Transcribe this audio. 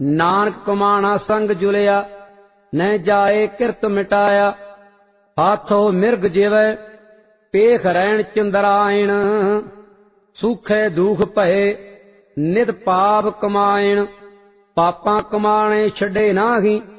ਨਾਨਕ ਕਮਾਣਾ ਸੰਗ ਜੁਲਿਆ, ਨਹਿ ਜਾਏ ਕਿਰਤ ਮਿਟਾਇਆ। ਹਾਥੋ ਮਿਰਗ ਜਿਵੈ ਪੇਖ ਰਹਿਣ ਚੰਦਰਾਇਣ, ਸੂਖੇ ਦੁਖ ਭਏ ਨਿਤ ਪਾਪ ਕਮਾਇਣ। ਪਾਪਾਂ ਕਮਾਣੇ ਛੱਡੇ ਨਾਹੀ,